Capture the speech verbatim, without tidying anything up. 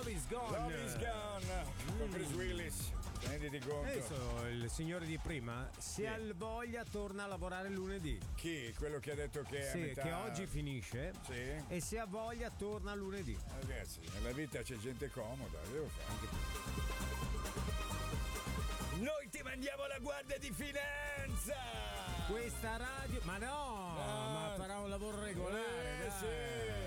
Love is Gone. Love is Gone mm. con Bruce Willis. Renditi conto. Adesso il signore di prima, se sì. ha voglia, torna a lavorare lunedì. Chi? Quello che ha detto che sì, a metà... che oggi finisce. Sì. E se ha voglia, torna lunedì. Ragazzi, nella vita c'è gente comoda, devo fare. Noi ti mandiamo la Guardia di Finanza! Questa radio. Ma no! Ah, ma farà un lavoro regolare. Eh, sì.